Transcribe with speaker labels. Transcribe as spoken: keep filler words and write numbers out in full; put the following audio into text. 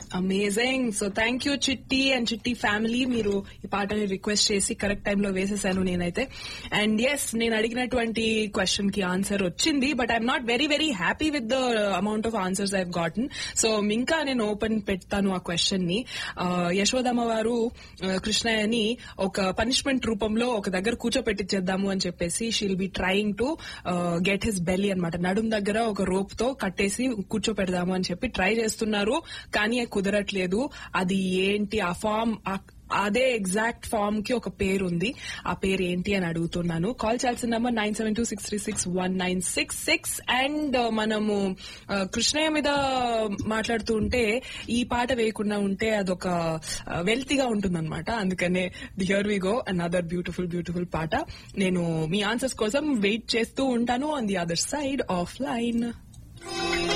Speaker 1: Amazing. So thank you చిట్టి and చిట్టి family, మీరు ఈ పాటని రిక్వెస్ట్ చేసి కరెక్ట్ టైంలో వేసేసాను నేనైతే. అండ్ ఎస్, నేను అడిగినటువంటి క్వశ్చన్ కి ఆన్సర్ వచ్చింది, but I'm not very very happy with the amount of answers I have గాటన్. So ఇంకా నేను ఓపెన్ పెడతాను ఆ క్వశ్చన్ ని. యశోదమ్మ వారు కృష్ణయ్యని ఒక పనిష్మెంట్ రూపంలో ఒక దగ్గర కూర్చోపెట్టించేద్దాము అని చెప్పేసి she'll be trying to get his belly అనమాట. నడుం దగ్గర ఒక రోప్ తో కట్టేసి కూర్చోపెడదాము అని చెప్పి ట్రై చేస్తున్నారు, కానీ కుదరట్లేదు. అది ఏంటి ఆ ఫామ్, అదే ఎగ్జాక్ట్ ఫామ్ కి ఒక పేరు ఉంది, ఆ పేరు ఏంటి అని అడుగుతున్నాను. కాల్ చేయాల్సిన number nine seven two six three six one nine six six. And మనము కృష్ణయ్య మీద మాట్లాడుతూ ఉంటే ఈ పాట వేయకుండా ఉంటే అదొక వెల్తీగా ఉంటుందన్నమాట. అందుకనే here we go, another beautiful beautiful పాట. నేను మీ ఆన్సర్స్ కోసం వెయిట్ చేస్తూ ఉంటాను on the other side of line.